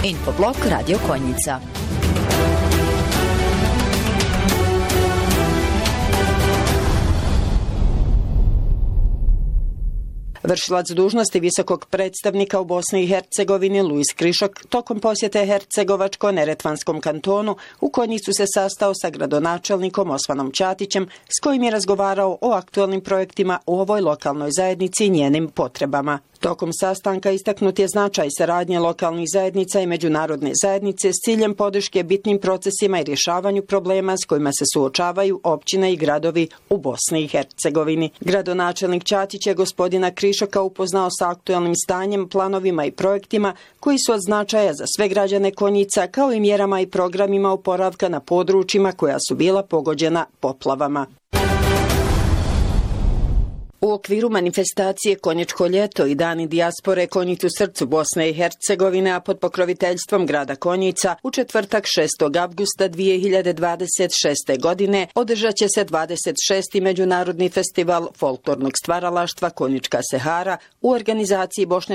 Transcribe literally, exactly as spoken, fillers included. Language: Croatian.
Infoblog Radio Konjica. Vršilac dužnosti visokog predstavnika u Bosni i Hercegovini Luis Krišok tokom posjete Hercegovačko-Neretvanskom kantonu u Konjicu se sastao sa gradonačelnikom Osmanom Ćatićem s kojim je razgovarao o aktualnim projektima u ovoj lokalnoj zajednici i njenim potrebama. Tokom sastanka istaknut je značaj saradnje lokalnih zajednica i međunarodne zajednice s ciljem podrške bitnim procesima i rješavanju problema s kojima se suočavaju općine i gradovi u Bosni i Hercegovini. Gradonačelnik Ćatić je gospodina Krišoka upoznao sa aktualnim stanjem, planovima i projektima koji su od značaja za sve građane Konjica, kao i mjerama i programima oporavka na područjima koja su bila pogođena poplavama. U okviru manifestacije Konjičko ljeto i Dani dijaspore Konjic u srcu Bosne i Hercegovine, a pod pokroviteljstvom grada Konjica, u četvrtak šestog avgusta dvije hiljade dvadeset šeste. godine održat će se dvadeset šesti. Međunarodni festival folklornog stvaralaštva Konjička Sehara u organizaciji Bošnjačke